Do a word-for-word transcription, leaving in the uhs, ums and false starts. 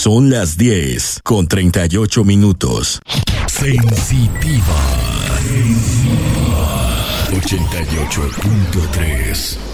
Son las diez con treinta y ocho minutos. Sensitiva. ochenta y ocho punto tres.